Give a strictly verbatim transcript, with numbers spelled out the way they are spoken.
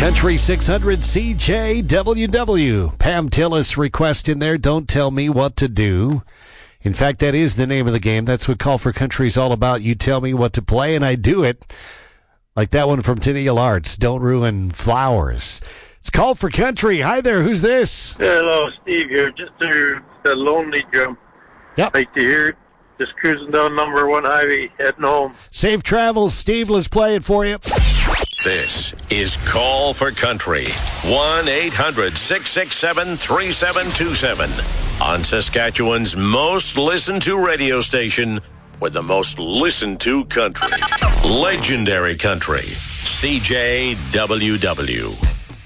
Country six hundred C J W W. Pam Tillis request in there, don't tell me what to do. In fact, that is the name of the game. That's what Call for Country is all about. You tell me what to play, and I do it. Like that one from Tennille Arts, Don't Ruin Flowers. It's Call for Country. Hi there, who's this? Hello, Steve here. Just to the Lonely Drum. Yep. Like to hear it. Just cruising down number one highway, heading home. Safe travels, Steve. Let's play it for you. This is Call for Country. one eight hundred six six seven three seven two seven. On Saskatchewan's most listened to radio station with the most listened to country. Legendary Country. C J W W.